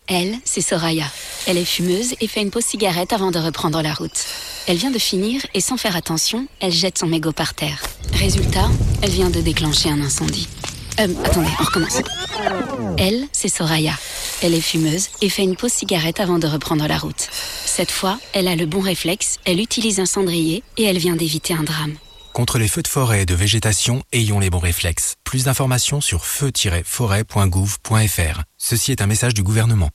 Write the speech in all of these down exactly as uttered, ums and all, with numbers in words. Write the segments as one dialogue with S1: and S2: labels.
S1: Elle, c'est Soraya. Elle est fumeuse et fait une pause cigarette avant de reprendre la route. Elle vient de finir et sans faire attention, elle jette son mégot par terre. Résultat, elle vient de déclencher un incendie. Euh, attendez, on recommence. Elle, c'est Soraya. Elle est fumeuse et fait une pause cigarette avant de reprendre la route. Cette fois, elle a le bon réflexe, elle utilise un cendrier et elle vient d'éviter un drame.
S2: Contre les feux de forêt et de végétation, ayons les bons réflexes. Plus d'informations sur feu tiret forêt point gouv point f r. Ceci est un message du gouvernement.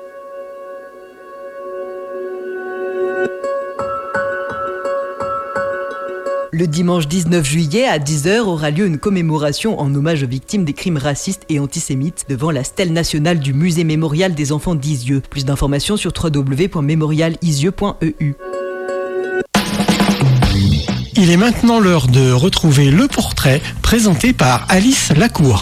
S3: Le dimanche dix-neuf juillet à dix heures aura lieu une commémoration en hommage aux victimes des crimes racistes et antisémites devant la stèle nationale du musée mémorial des enfants d'Isieux. Plus d'informations sur w w w point mémorial isieux point e u.
S4: Il est maintenant l'heure de retrouver le portrait présenté par Alice Lacour.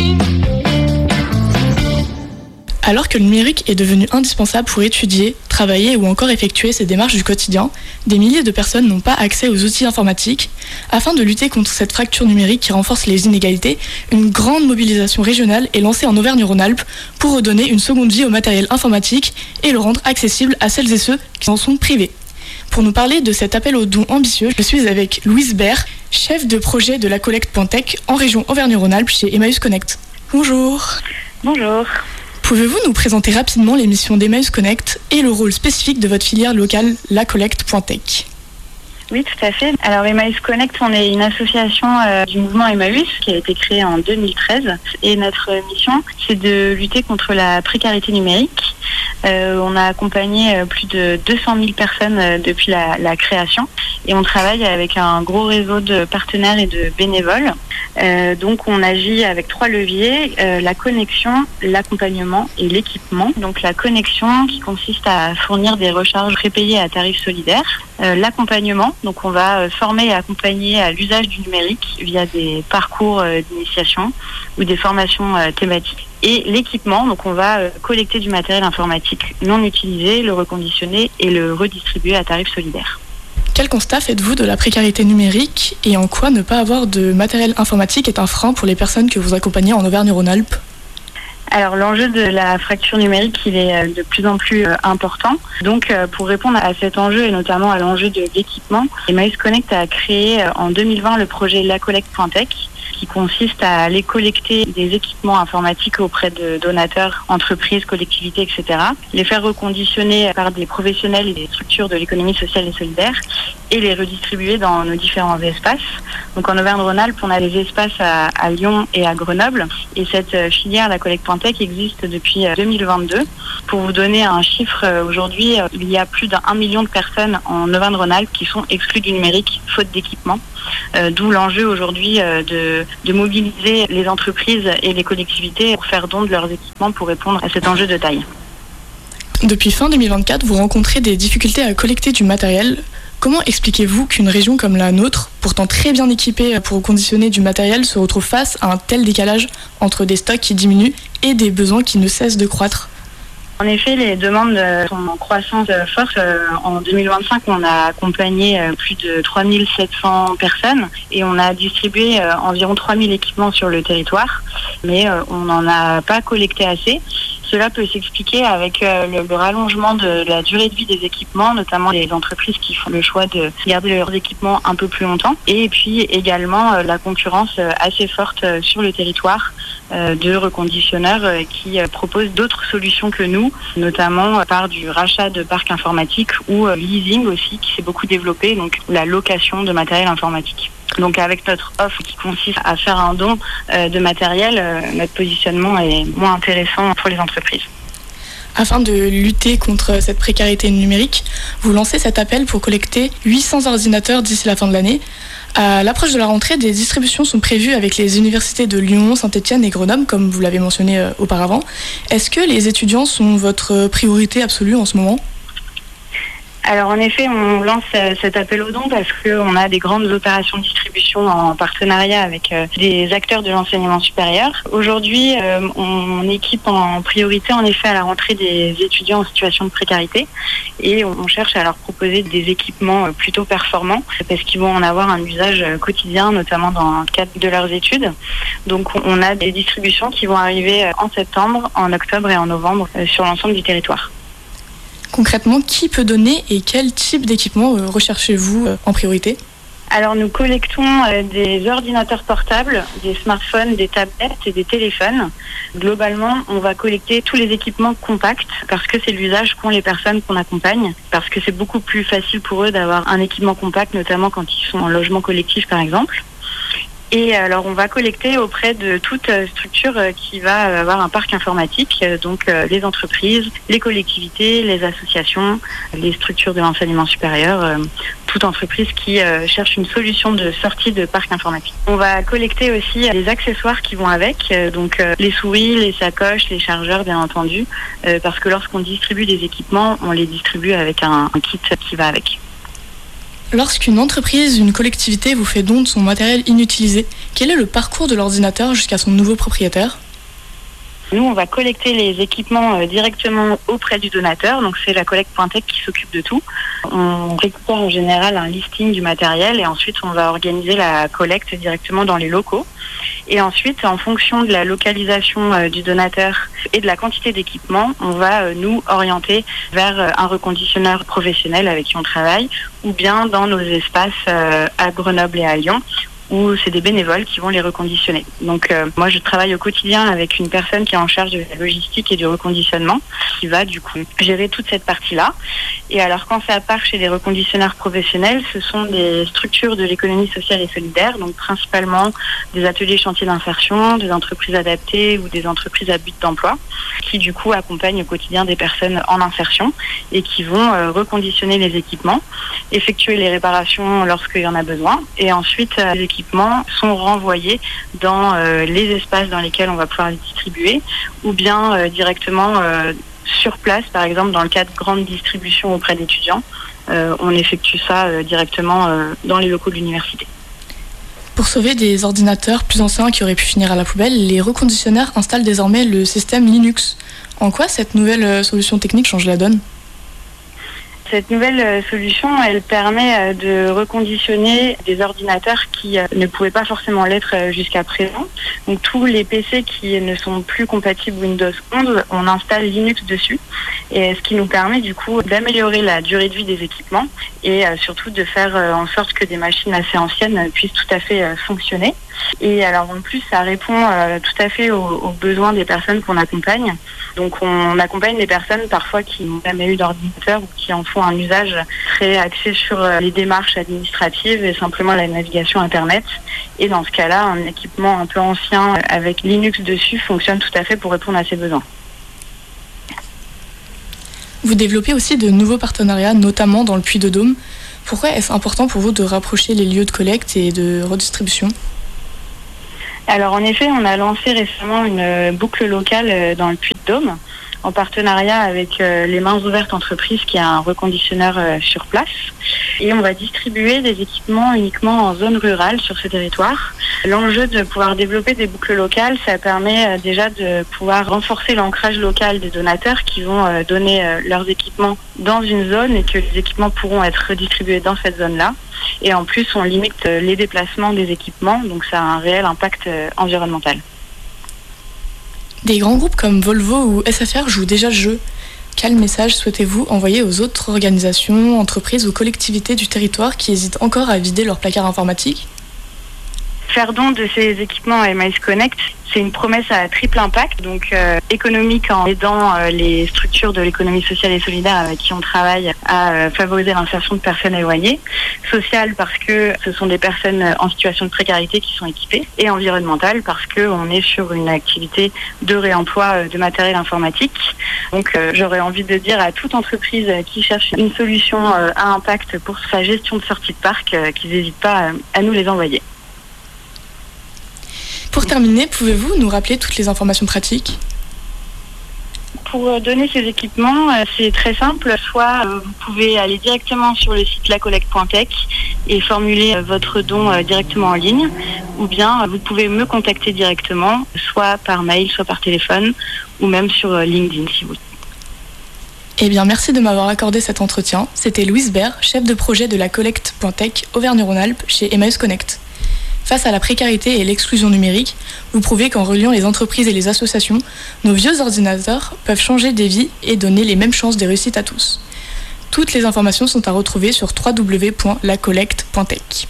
S5: Alors que le numérique est devenu indispensable pour étudier, travailler ou encore effectuer ses démarches du quotidien, des milliers de personnes n'ont pas accès aux outils informatiques. Afin de lutter contre cette fracture numérique qui renforce les inégalités, une grande mobilisation régionale est lancée en Auvergne-Rhône-Alpes pour redonner une seconde vie au matériel informatique et le rendre accessible à celles et ceux qui en sont privés. Pour nous parler de cet appel aux dons ambitieux, je suis avec Louise Baird, chef de projet de la collecte Point Tech en région Auvergne-Rhône-Alpes chez Emmaüs Connect. Bonjour.
S6: Bonjour.
S5: Pouvez-vous nous présenter rapidement les missions d'Emmaüs Connect et le rôle spécifique de votre filière locale, la collecte Point Tech ?
S6: Oui, tout à fait. Alors Emmaüs Connect, on est une association euh, du mouvement Emmaüs qui a été créée en deux mille treize et notre mission, c'est de lutter contre la précarité numérique. Euh, on a accompagné euh, plus de deux cent mille personnes euh, depuis la, la création et on travaille avec un gros réseau de partenaires et de bénévoles. Euh, donc on agit avec trois leviers, euh, la connexion, l'accompagnement et l'équipement. Donc la connexion qui consiste à fournir des recharges prépayées à tarif solidaire. Euh, l'accompagnement, donc on va euh, former et accompagner à l'usage du numérique via des parcours euh, d'initiation ou des formations euh, thématiques. Et l'équipement, donc on va euh, collecter du matériel informatique non utilisé, le reconditionner et le redistribuer à tarif solidaire.
S5: Quel constat faites-vous de la précarité numérique et en quoi ne pas avoir de matériel informatique est un frein pour les personnes que vous accompagnez en Auvergne-Rhône-Alpes ?
S6: Alors l'enjeu de la fracture numérique, il est de plus en plus important. Donc pour répondre à cet enjeu et notamment à l'enjeu de l'équipement, Emmaüs Connect a créé en deux mille vingt le projet La Collecte Point Tech, qui consiste à aller collecter des équipements informatiques auprès de donateurs, entreprises, collectivités, et cetera, les faire reconditionner par des professionnels et des structures de l'économie sociale et solidaire et les redistribuer dans nos différents espaces. Donc en Auvergne-Rhône-Alpes, on a des espaces à, à Lyon et à Grenoble et cette filière, la Collecte Point Tech, existe depuis deux mille vingt-deux. Pour vous donner un chiffre, aujourd'hui, il y a plus d'un million de personnes en Auvergne-Rhône-Alpes qui sont exclues du numérique faute d'équipement, euh, d'où l'enjeu aujourd'hui euh, de de mobiliser les entreprises et les collectivités pour faire don de leurs équipements pour répondre à cet enjeu de taille.
S5: Depuis fin deux mille vingt-quatre, vous rencontrez des difficultés à collecter du matériel. Comment expliquez-vous qu'une région comme la nôtre, pourtant très bien équipée pour conditionner du matériel, se retrouve face à un tel décalage entre des stocks qui diminuent et des besoins qui ne cessent de croître ?
S6: En effet, les demandes sont en croissance forte. En deux mille vingt-cinq, on a accompagné plus de trois mille sept cents personnes et on a distribué environ trois mille équipements sur le territoire, mais on n'en a pas collecté assez. Cela peut s'expliquer avec le, le rallongement de la durée de vie des équipements, notamment les entreprises qui font le choix de garder leurs équipements un peu plus longtemps, et puis également la concurrence assez forte sur le territoire de reconditionneurs qui proposent d'autres solutions que nous, notamment par du rachat de parcs informatiques ou leasing aussi qui s'est beaucoup développé, donc la location de matériel informatique. Donc avec notre offre qui consiste à faire un don euh, de matériel, euh, notre positionnement est moins intéressant pour les entreprises.
S5: Afin de lutter contre cette précarité numérique, vous lancez cet appel pour collecter huit cents ordinateurs d'ici la fin de l'année. À l'approche de la rentrée, des distributions sont prévues avec les universités de Lyon, Saint-Étienne et Grenoble, comme vous l'avez mentionné euh, auparavant. Est-ce que les étudiants sont votre priorité absolue en ce moment ?
S6: Alors en effet, on lance euh, cet appel aux dons parce qu'on a des grandes opérations de distribution en partenariat avec euh, des acteurs de l'enseignement supérieur. Aujourd'hui, euh, on équipe en priorité en effet à la rentrée des étudiants en situation de précarité et on, on cherche à leur proposer des équipements euh, plutôt performants parce qu'ils vont en avoir un usage euh, quotidien, notamment dans le cadre de leurs études. Donc on a des distributions qui vont arriver euh, en septembre, en octobre et en novembre euh, sur l'ensemble du territoire.
S5: Concrètement, qui peut donner et quel type d'équipement euh, recherchez-vous euh, en priorité ?
S6: Alors nous collectons euh, des ordinateurs portables, des smartphones, des tablettes et des téléphones. Globalement, on va collecter tous les équipements compacts parce que c'est l'usage qu'ont les personnes qu'on accompagne, parce que c'est beaucoup plus facile pour eux d'avoir un équipement compact, notamment quand ils sont en logement collectif par exemple. Et alors on va collecter auprès de toute structure qui va avoir un parc informatique, donc les entreprises, les collectivités, les associations, les structures de l'enseignement supérieur, toute entreprise qui cherche une solution de sortie de parc informatique. On va collecter aussi les accessoires qui vont avec, donc les souris, les sacoches, les chargeurs bien entendu, parce que lorsqu'on distribue des équipements, on les distribue avec un, un kit qui va avec.
S5: Lorsqu'une entreprise, une collectivité vous fait don de son matériel inutilisé, quel est le parcours de l'ordinateur jusqu'à son nouveau propriétaire ?
S6: Nous, on va collecter les équipements directement auprès du donateur. Donc, c'est la collecte Point Tech qui s'occupe de tout. On récupère en général un listing du matériel et ensuite, on va organiser la collecte directement dans les locaux. Et ensuite, en fonction de la localisation du donateur et de la quantité d'équipement, on va nous orienter vers un reconditionneur professionnel avec qui on travaille ou bien dans nos espaces à Grenoble et à Lyon, où c'est des bénévoles qui vont les reconditionner. Donc euh, moi je travaille au quotidien avec une personne qui est en charge de la logistique et du reconditionnement, qui va du coup gérer toute cette partie-là. Et alors quand ça part chez des reconditionneurs professionnels, ce sont des structures de l'économie sociale et solidaire, donc principalement des ateliers chantiers d'insertion, des entreprises adaptées ou des entreprises à but d'emploi, qui du coup accompagnent au quotidien des personnes en insertion et qui vont euh, reconditionner les équipements, effectuer les réparations lorsqu'il y en a besoin, et ensuite euh, les équipements sont renvoyés dans euh, les espaces dans lesquels on va pouvoir les distribuer ou bien euh, directement euh, sur place, par exemple dans le cas de grandes distributions auprès d'étudiants, euh, on effectue ça euh, directement euh, dans les locaux de l'université.
S5: Pour sauver des ordinateurs plus anciens qui auraient pu finir à la poubelle, les reconditionneurs installent désormais le système Linux. En quoi cette nouvelle solution technique change la donne ?
S6: Cette nouvelle solution, elle permet de reconditionner des ordinateurs qui ne pouvaient pas forcément l'être jusqu'à présent. Donc tous les P C qui ne sont plus compatibles Windows onze, on installe Linux dessus. Et ce qui nous permet du coup d'améliorer la durée de vie des équipements et surtout de faire en sorte que des machines assez anciennes puissent tout à fait fonctionner. Et alors en plus, ça répond tout à fait aux, aux besoins des personnes qu'on accompagne. Donc on accompagne des personnes parfois qui n'ont jamais eu d'ordinateur ou qui en font un usage très axé sur les démarches administratives et simplement la navigation Internet. Et dans ce cas-là, un équipement un peu ancien avec Linux dessus fonctionne tout à fait pour répondre à ces besoins.
S5: Vous développez aussi de nouveaux partenariats, notamment dans le Puy-de-Dôme. Pourquoi est-ce important pour vous de rapprocher les lieux de collecte et de redistribution ?
S6: Alors en effet, on a lancé récemment une boucle locale dans le Puy-de-Dôme en partenariat avec euh, les Mains Ouvertes Entreprises, qui est un reconditionneur euh, sur place. Et on va distribuer des équipements uniquement en zone rurale sur ce territoire. L'enjeu de pouvoir développer des boucles locales, ça permet euh, déjà de pouvoir renforcer l'ancrage local des donateurs qui vont euh, donner euh, leurs équipements dans une zone et que les équipements pourront être redistribués dans cette zone-là. Et en plus, on limite euh, les déplacements des équipements, donc ça a un réel impact euh, environnemental.
S5: Des grands groupes comme Volvo ou S F R jouent déjà le jeu. Quel message souhaitez-vous envoyer aux autres organisations, entreprises ou collectivités du territoire qui hésitent encore à vider leur placard informatique ?
S6: Faire don de ces équipements à Emmaüs Connect, c'est une promesse à triple impact, donc euh, économique en aidant euh, les structures de l'économie sociale et solidaire avec qui on travaille à euh, favoriser l'insertion de personnes éloignées, social parce que ce sont des personnes en situation de précarité qui sont équipées, et environnemental parce qu'on est sur une activité de réemploi euh, de matériel informatique. Donc euh, j'aurais envie de dire à toute entreprise qui cherche une solution euh, à impact pour sa gestion de sortie de parc euh, qu'ils n'hésitent pas euh, à nous les envoyer.
S5: Pour terminer, pouvez-vous nous rappeler toutes les informations pratiques ?
S6: pour donner ces équipements, c'est très simple. Soit vous pouvez aller directement sur le site la collecte point tech et formuler votre don directement en ligne, ou bien vous pouvez me contacter directement, soit par mail, soit par téléphone, ou même sur LinkedIn si vous voulez.
S5: Eh bien, merci de m'avoir accordé cet entretien. C'était Louise Baird, chef de projet de la collecte point tech Auvergne-Rhône-Alpes chez Emmaüs Connect. Face à la précarité et l'exclusion numérique, vous prouvez qu'en reliant les entreprises et les associations, nos vieux ordinateurs peuvent changer des vies et donner les mêmes chances de réussite à tous. Toutes les informations sont à retrouver sur w w w point la collecte point tech.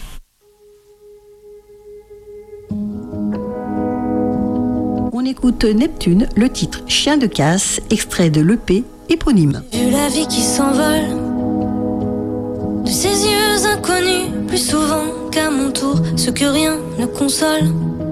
S7: On écoute Neptune, le titre Chien de casse, extrait de l'E P éponyme.
S8: J'ai vu la vie qui s'envole de ses yeux inconnus, plus souvent qu'à mon tour, ce que rien ne console.